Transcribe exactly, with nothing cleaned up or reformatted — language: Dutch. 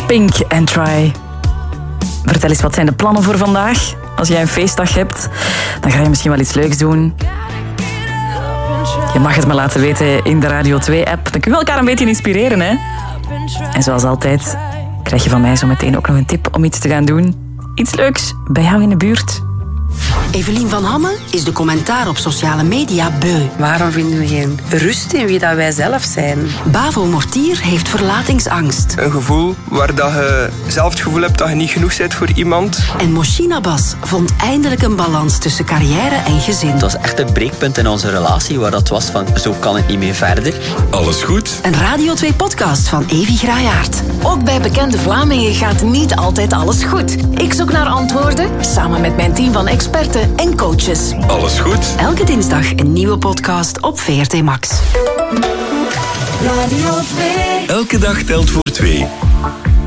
Pink and Try. Vertel eens, wat zijn de plannen voor vandaag? Als jij een feestdag hebt, dan ga je misschien wel iets leuks doen. Je mag het me laten weten in de Radio twee-app. Dan kunnen we elkaar een beetje inspireren, hè? En zoals altijd krijg je van mij zo meteen ook nog een tip om iets te gaan doen. Iets leuks bij jou in de buurt. Evelien van Hamme is de commentaar op sociale media beu. Waarom vinden we geen rust in wie dat wij zelf zijn? Bavo Mortier heeft verlatingsangst. Een gevoel waar dat je zelf het gevoel hebt dat je niet genoeg bent voor iemand. En Moshina Bas vond eindelijk een balans tussen carrière en gezin. Het was echt een breekpunt in onze relatie waar dat was van zo kan het niet meer verder. Alles goed? Een Radio twee podcast van Evi Graayaert. Ook bij Bekende Vlamingen gaat niet altijd alles goed. Ik zoek naar antwoorden samen met mijn team van experten en coaches. Alles goed? Elke dinsdag een nieuwe podcast op V R T Max. Radio twee. Elke dag telt voor twee.